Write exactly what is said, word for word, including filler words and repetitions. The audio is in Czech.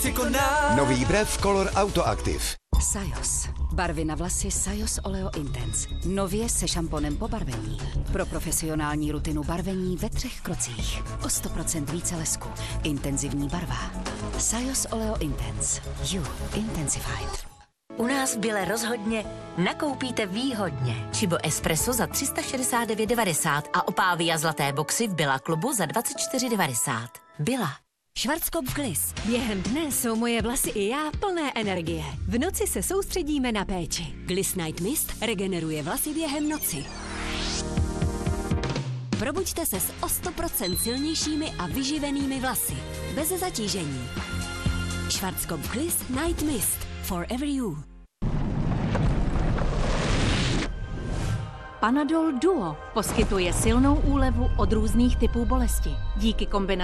Nový brev Color Auto Active. Sajos. Barvy na vlasy Sajos Oleo Intense. Nově se šamponem po barvení. Pro profesionální rutinu barvení ve třech krocích. O sto procent více lesku. Intenzivní barva. Sajos Oleo Intense. You Intensified. U nás v Bile rozhodně nakoupíte výhodně. Čibo espresso za tři sta šedesát devět devadesát a opávy a zlaté boxy v Billa klubu za dvacet čtyři devadesát. Billa. Schwarzkopf Gliss. Během dne jsou moje vlasy i já plné energie. V noci se soustředíme na péči. Gliss Night Mist regeneruje vlasy během noci. Probuďte se s o sto procent silnějšími a vyživenými vlasy. Bez zatížení. Schwarzkopf Gliss Night Mist. Forever you. Panadol Duo poskytuje silnou úlevu od různých typů bolesti. Díky kombinaci